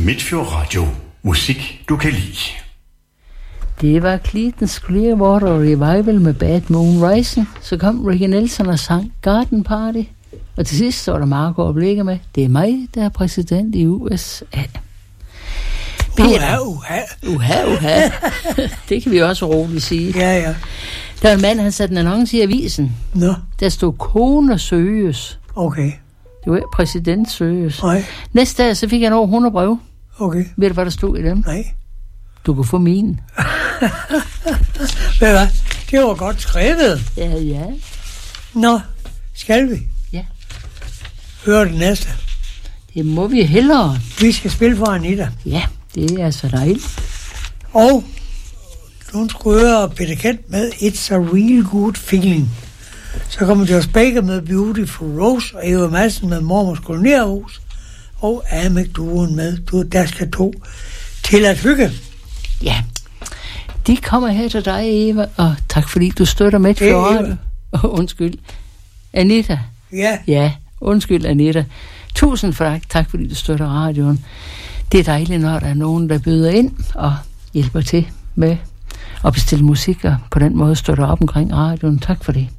Midtfjord Radio. Musik, du kan lide. Det var Creedence Clearwater Revival med Bad Moon Rising. Så kom Ricky Nelson og sang Garden Party. Og til sidst så var der Marco og Blikker med. Det er mig, der er præsident i USA. Uha. Det kan vi også roligt sige. Ja. Der var en mand, han satte en annonce i avisen. Nå. Der stod kone søges. Okay. Det var præsident søges. Nej. Næste dag, så fik jeg over 100 brev. Okay. Ved du, hvad der stod i dem? Nej. Du kunne få min. Ved hvad? Det var godt skrevet. Ja. Nå, skal vi? Ja. Hør det næste. Det må vi hellere. Vi skal spille for Anita. Ja, det er så dejligt. Og hun skulle høre Peter Kent med It's a Real Good Feeling. Så kommer Josh Baker med Beautiful Rose, og Eva Madsen med Mormors Kolonierhus, og Amek Duren med Der skal to til at hygge. Ja, de kommer her til dig, Eva, og tak fordi du støtter med til radio. Undskyld. Anita. Ja, undskyld, Anita. Tusind tak fordi du støtter radioen. Det er dejligt, når der er nogen, der byder ind og hjælper til med at bestille musik, og på den måde støtter op omkring radioen. Tak for det.